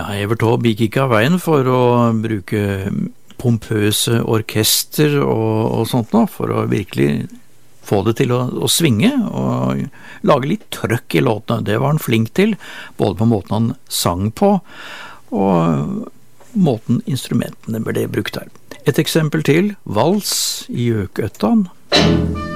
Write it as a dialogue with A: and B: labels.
A: Evert Taube gikk ikke av veien for å bruke pompøse orkester og sånt nå, for å virkelig få det til å svinge og lage litt trøkk i låtene. Det var han flink til, både på måten han sang på og måten instrumentene ble brukt her. Et eksempel til, vals i Gjøkøttan.